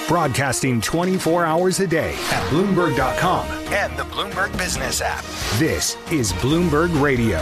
Broadcasting 24 hours a day at Bloomberg.com and the Bloomberg Business app. This is Bloomberg Radio.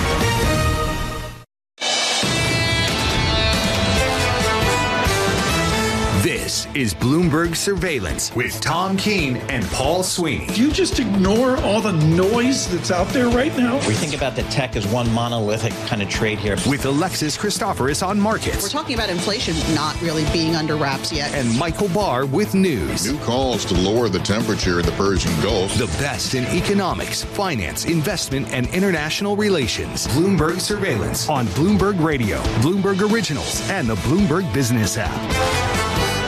This is Bloomberg Surveillance with Tom Keene and Paul Sweeney. Do you just ignore all the noise that's out there right now? We think about the tech as one monolithic kind of trade here. With Alexis Christoforous on markets. We're talking about inflation not really being under wraps yet. And Michael Barr with news. New calls to lower the temperature in the Persian Gulf. The best in economics, finance, investment, and international relations. Bloomberg Surveillance on Bloomberg Radio, Bloomberg Originals, and the Bloomberg Business app.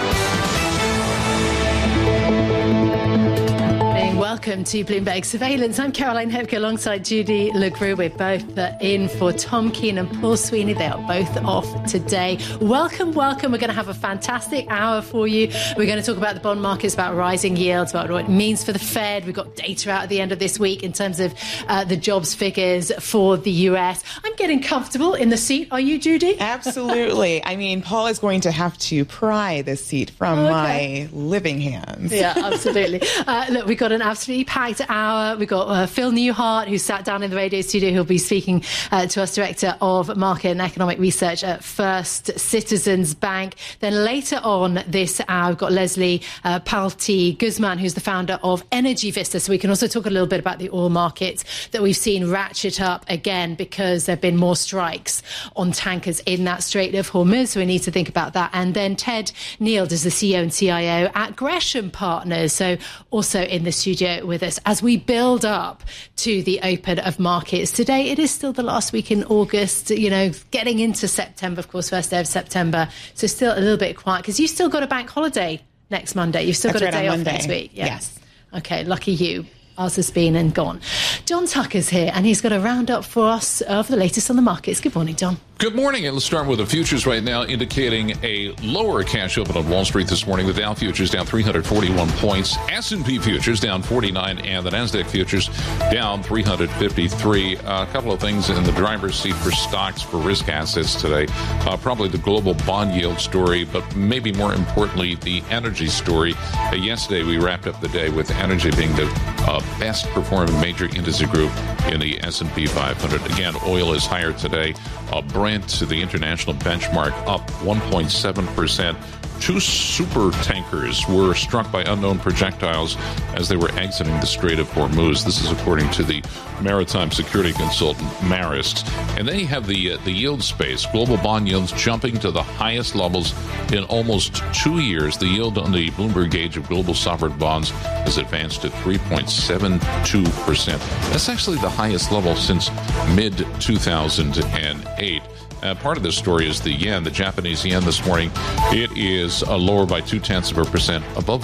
Welcome to Bloomberg Surveillance. I'm Caroline Hepke alongside Judy LeGroux. We're both in for Tom Keene and Paul Sweeney. They are both off today. Welcome. We're going to have a fantastic hour for you. We're going to talk about the bond markets, about rising yields, about what it means for the Fed. We've got data out at the end of this week in terms of the jobs figures for the US. I'm getting comfortable in the seat. Are you, Judy? Absolutely. I mean, Paul is going to have to pry this seat from my living hands. Yeah, absolutely. Look, we've got an absolutely packed hour. We've got Phil Newhart, who sat down in the radio studio, who'll be speaking to us, Director of Market and Economic Research at First Citizens Bank. Then later on this hour, we've got Leslie Palti Guzman, who's the founder of Energy Vista. So we can also talk a little bit about the oil markets that we've seen ratchet up again because there have been more strikes on tankers in that Strait of Hormuz. So we need to think about that. And then Ted Neild is the CEO and CIO at Gresham Partners. So also in the studio with us as we build up to the open of markets. Today, it is still the last week in August, getting into September, of course, first day of September. So still a little bit quiet because you still got a bank holiday next Monday. You've still got a day off next week. Yes. Okay, lucky you. Ours has been and gone. John Tucker's here, and he's got a roundup for us of the latest on the markets. Good morning, John. Good morning, and let's start with the futures right now, indicating a lower cash open on Wall Street this morning. The Dow futures down 341 points, S&P futures down 49, and the Nasdaq futures down 353. A couple of things in the driver's seat for stocks for risk assets today. Probably the global bond yield story, but maybe more importantly, the energy story. Yesterday, we wrapped up the day with energy being the best performing major industry group in the S&P 500. Again, oil is higher today. Brent, the international benchmark, up 1.7%. Two super tankers were struck by unknown projectiles as they were exiting the Strait of Hormuz. This is according to the maritime security consultant Maersk. And then you have the yield space. Global bond yields jumping to the highest levels in almost 2 years. The yield on the Bloomberg gauge of global sovereign bonds has advanced to 3.72%. That's actually the highest level since mid-2008. Part of this story is the yen, the Japanese yen this morning. It is lower by 0.2%, above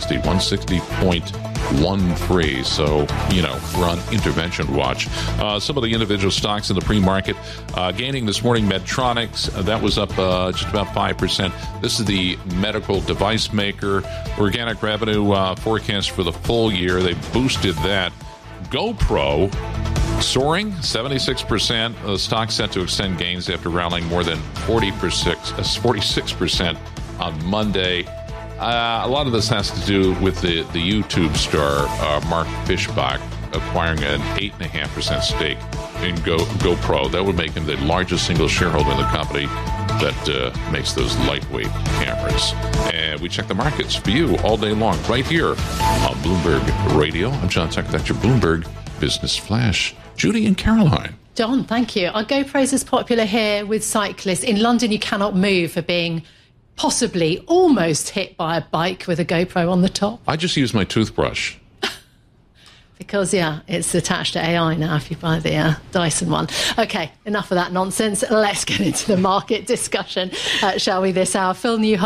160.13. So, we're on intervention watch. Some of the individual stocks in the pre-market gaining this morning. Medtronics, that was up just about 5%. This is the medical device maker. Organic revenue forecast for the full year. They boosted that. GoPro soaring 76%. The stock set to extend gains after rallying more than 46% on Monday. A lot of this has to do with the YouTube star Mark Fishbach acquiring an 8.5% stake in GoPro. That would make him the largest single shareholder in the company that makes those lightweight cameras. And we check the markets for you all day long right here on Bloomberg Radio. I'm John Tucker. That's your Bloomberg Business Flash. Judy and Caroline. John, thank you. Our GoPro's as popular here with cyclists. In London, you cannot move for being possibly almost hit by a bike with a GoPro on the top. I just use my toothbrush. Because, it's attached to AI now if you buy the Dyson one. Okay, enough of that nonsense. Let's get into the market discussion, shall we, this hour. Phil Newhart